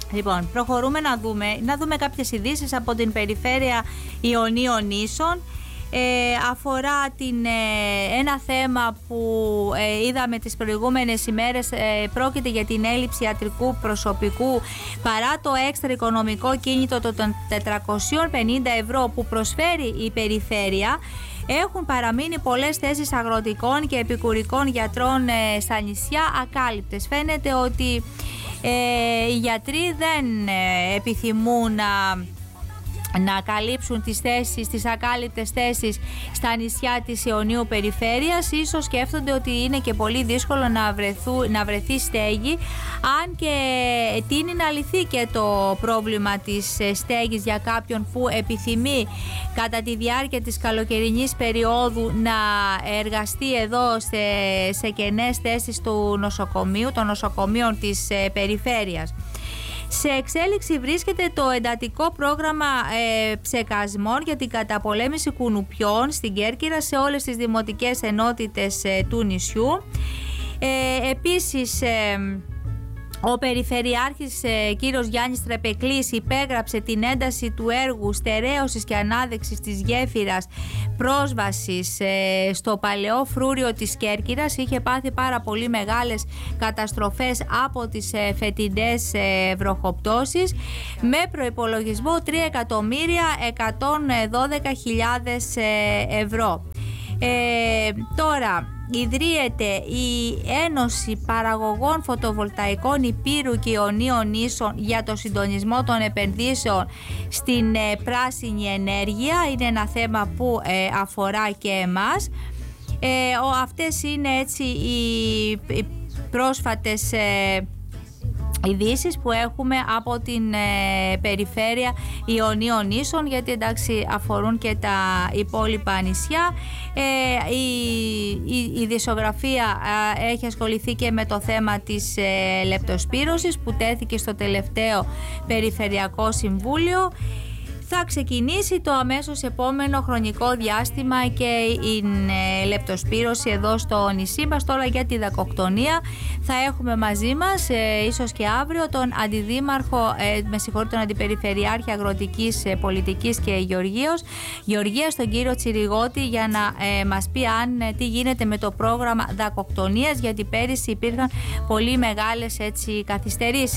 Λοιπόν, προχωρούμε να δούμε κάποιες ειδήσεις από την περιφέρεια Ιωνίων Νήσων. Αφορά ένα θέμα που είδαμε τις προηγούμενες ημέρες. Πρόκειται για την έλλειψη ιατρικού προσωπικού παρά το έξτρα οικονομικό κίνητο των 450 ευρώ που προσφέρει η περιφέρεια. Έχουν παραμείνει πολλές θέσεις αγροτικών και επικουρικών γιατρών στα νησιά ακάλυπτες. Φαίνεται ότι οι γιατροί δεν επιθυμούν να καλύψουν τις ακάλυπτες θέσεις στα νησιά της Ιωνίου περιφέρειας. Ίσως σκέφτονται ότι είναι και πολύ δύσκολο να βρεθεί στέγη, αν και τείνει να λυθεί και το πρόβλημα της στέγης για κάποιον που επιθυμεί κατά τη διάρκεια της καλοκαιρινής περίοδου να εργαστεί εδώ σε κενές θέσεις του νοσοκομείου, των νοσοκομείων της περιφέρειας. Σε εξέλιξη βρίσκεται το εντατικό πρόγραμμα ψεκασμών για την καταπολέμηση κουνουπιών στην Κέρκυρα σε όλες τις δημοτικές ενότητες του νησιού. Επίσης, ο Περιφερειάρχης κύριος Γιάννης Τρεπεκλής υπέγραψε την ένταση του έργου στερέωσης και ανάδεξης της γέφυρας πρόσβασης στο παλαιό φρούριο της Κέρκυρας. Είχε πάθει πάρα πολύ μεγάλες καταστροφές από τις φετινές βροχοπτώσεις, με προϋπολογισμό 3.112.000 ευρώ. Τώρα ιδρύεται η Ένωση Παραγωγών Φωτοβολταϊκών Υπήρου και Ιωνίων Νήσων για το συντονισμό των επενδύσεων στην πράσινη ενέργεια. Είναι ένα θέμα που αφορά και εμάς. Αυτές είναι έτσι οι πρόσφατες ειδήσεις που έχουμε από την περιφέρεια Ιωνίων Νήσων, γιατί εντάξει αφορούν και τα υπόλοιπα νησιά. Η ειδησιογραφία έχει ασχοληθεί και με το θέμα της λεπτοσπύρωσης που τέθηκε στο τελευταίο Περιφερειακό Συμβούλιο. Θα ξεκινήσει το αμέσως επόμενο χρονικό διάστημα και η λεπτοσπύρωση εδώ στο νησί μας. Τώρα για τη δακοκτονία θα έχουμε μαζί μας ίσως και αύριο τον Αντιδήμαρχο, τον Αντιπεριφερειάρχη Αγροτικής Πολιτικής και Γεωργίας, τον κύριο Τσιριγώτη, για να μας πει τι γίνεται με το πρόγραμμα δακοκτονίας, γιατί πέρυσι υπήρχαν πολύ μεγάλες καθυστερήσεις.